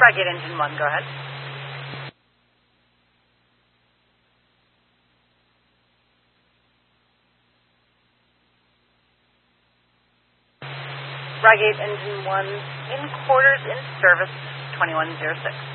Brigade Engine 1, go ahead. Brigade Engine 1 in quarters in service 2106.